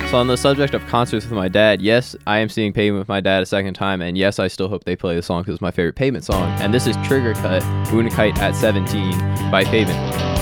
So on the subject of concerts with my dad, yes, I am seeing Pavement with my dad a second time, and yes, I still hope they play the song because it's my favorite Pavement song. And this is Trigger Cut, Unakite at 17 by Pavement.